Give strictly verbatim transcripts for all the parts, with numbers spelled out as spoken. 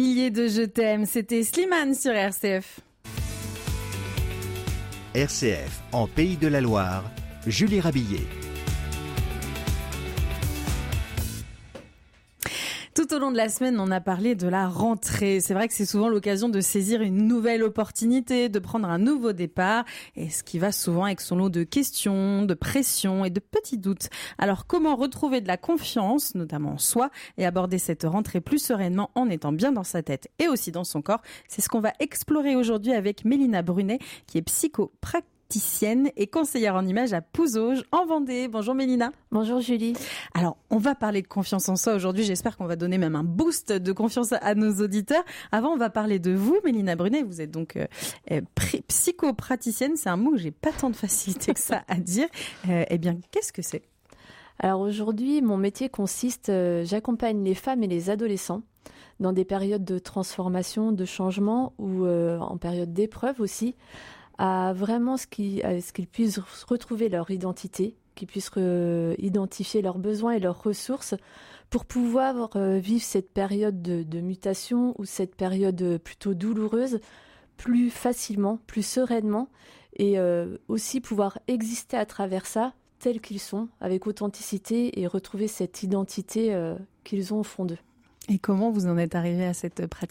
Milliers de je t'aime, c'était Slimane sur R C F. R C F en Pays de la Loire, Julie Rabillet. Tout au long de la semaine, on a parlé de la rentrée. C'est vrai que c'est souvent l'occasion de saisir une nouvelle opportunité, de prendre un nouveau départ, et ce qui va souvent avec son lot de questions, de pressions et de petits doutes. Alors, comment retrouver de la confiance, notamment en soi, et aborder cette rentrée plus sereinement en étant bien dans sa tête et aussi dans son corps? C'est ce qu'on va explorer aujourd'hui avec Mélina Brunet, qui est psychopracticienne et conseillère en images à Pouzauges, en Vendée. Bonjour Mélina. Bonjour Julie. Alors, on va parler de confiance en soi aujourd'hui. J'espère qu'on va donner même un boost de confiance à nos auditeurs. Avant, on va parler de vous, Mélina Brunet. Vous êtes donc euh, psychopraticienne. C'est un mot que j'ai pas tant de facilité que ça à dire. Euh, eh bien, qu'est-ce que c'est ? Alors aujourd'hui, mon métier consiste, euh, j'accompagne les femmes et les adolescents dans des périodes de transformation, de changement ou euh, en période d'épreuve aussi, à vraiment ce qu'ils, à ce qu'ils puissent retrouver leur identité, qu'ils puissent re- identifier leurs besoins et leurs ressources pour pouvoir euh, vivre cette période de, de mutation ou cette période plutôt douloureuse plus facilement, plus sereinement et euh, aussi pouvoir exister à travers ça tels qu'ils sont, avec authenticité et retrouver cette identité euh, qu'ils ont au fond d'eux. Et comment vous en êtes arrivée à cette pratique ?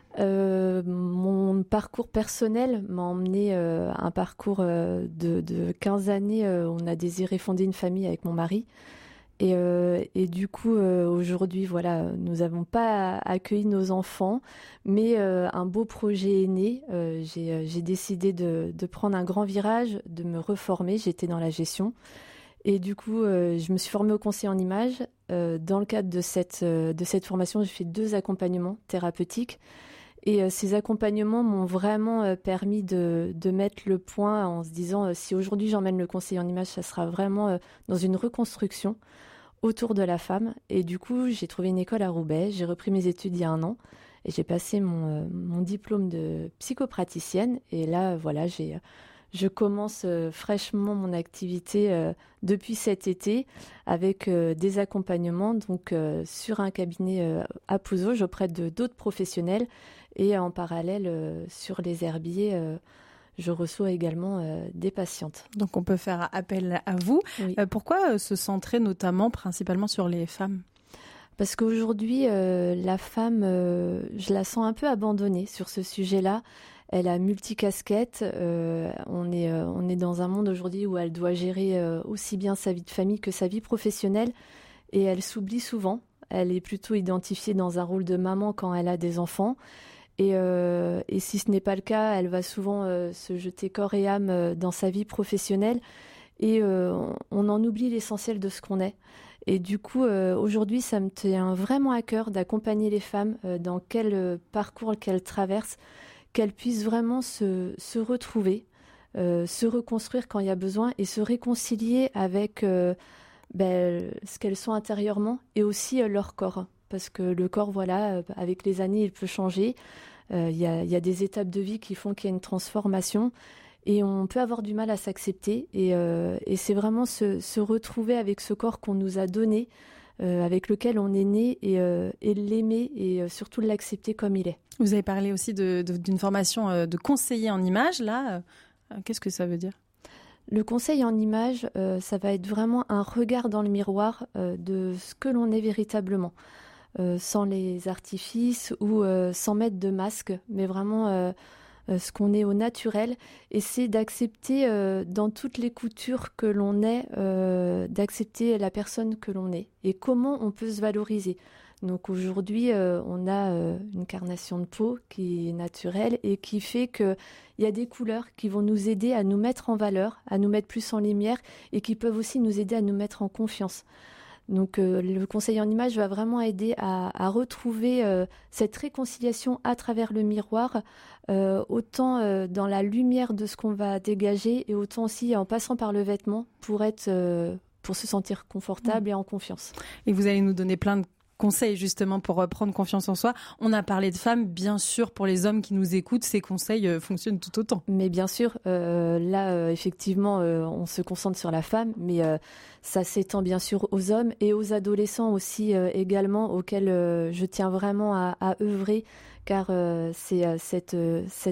Euh, mon parcours personnel m'a emmené euh, un parcours euh, de, de quinze années. Euh, on a désiré fonder une famille avec mon mari. Et, euh, et du coup, euh, aujourd'hui, voilà, nous n'avons pas accueilli nos enfants, mais euh, un beau projet est né. Euh, j'ai, j'ai décidé de, de prendre un grand virage, de me reformer. J'étais dans la gestion. Et du coup, euh, je me suis formée au conseil en images. Euh, dans le cadre de cette, euh, de cette formation, j'ai fait deux accompagnements thérapeutiques. Et euh, ces accompagnements m'ont vraiment euh, permis de, de mettre le point en se disant euh, si aujourd'hui j'emmène le conseil en images, ça sera vraiment euh, dans une reconstruction autour de la femme. Et du coup, j'ai trouvé une école à Roubaix, j'ai repris mes études il y a un an et j'ai passé mon, euh, mon diplôme de psychopraticienne. Et là, voilà, j'ai, je commence euh, fraîchement mon activité euh, depuis cet été avec euh, des accompagnements donc euh, sur un cabinet euh, à Pouzauges auprès de d'autres professionnels. Et en parallèle, euh, sur les herbiers, euh, je reçois également euh, des patientes. Donc on peut faire appel à vous. Oui. Euh, pourquoi euh, se centrer notamment, principalement sur les femmes ? Parce qu'aujourd'hui, euh, la femme, euh, je la sens un peu abandonnée sur ce sujet-là. Elle a multicasquette. Euh, on est, euh, on est dans un monde aujourd'hui où elle doit gérer euh, aussi bien sa vie de famille que sa vie professionnelle. Et elle s'oublie souvent. Elle est plutôt identifiée dans un rôle de maman quand elle a des enfants. Et, euh, et si ce n'est pas le cas, elle va souvent euh, se jeter corps et âme euh, dans sa vie professionnelle. Et euh, on, on en oublie l'essentiel de ce qu'on est. Et du coup, euh, aujourd'hui, ça me tient vraiment à cœur d'accompagner les femmes euh, dans quel euh, parcours qu'elles traversent, qu'elles puissent vraiment se, se retrouver, euh, se reconstruire quand il y a besoin et se réconcilier avec euh, ben, ce qu'elles sont intérieurement et aussi euh, leur corps. Parce que le corps, voilà, avec les années, il peut changer. Euh, y a, y a des étapes de vie qui font qu'il y a une transformation et on peut avoir du mal à s'accepter. Et, euh, et c'est vraiment se, se retrouver avec ce corps qu'on nous a donné, euh, avec lequel on est né et, euh, et l'aimer et euh, surtout l'accepter comme il est. Vous avez parlé aussi de, de, d'une formation euh, de conseiller en images. Là, euh, qu'est-ce que ça veut dire ? Le conseil en images, euh, ça va être vraiment un regard dans le miroir euh, de ce que l'on est véritablement. Euh, sans les artifices ou euh, sans mettre de masque, mais vraiment euh, euh, ce qu'on est au naturel. Et c'est d'accepter euh, dans toutes les coutures que l'on est, euh, d'accepter la personne que l'on est et comment on peut se valoriser. Donc aujourd'hui, euh, on a euh, une carnation de peau qui est naturelle et qui fait qu'il y a des couleurs qui vont nous aider à nous mettre en valeur, à nous mettre plus en lumière et qui peuvent aussi nous aider à nous mettre en confiance. Donc euh, le conseil en images va vraiment aider à, à retrouver euh, cette réconciliation à travers le miroir, euh, autant euh, dans la lumière de ce qu'on va dégager et autant aussi en passant par le vêtement pour être, euh, pour se sentir confortable mmh. et en confiance. Et vous allez nous donner plein de conseils justement pour prendre confiance en soi. On a parlé de femmes, bien sûr, pour les hommes qui nous écoutent, ces conseils euh, fonctionnent tout autant. Mais bien sûr, euh, là, euh, effectivement, euh, on se concentre sur la femme, mais euh, ça s'étend bien sûr aux hommes et aux adolescents aussi euh, également, auxquels euh, je tiens vraiment à, à œuvrer, car euh, c'est euh, cette, euh, cette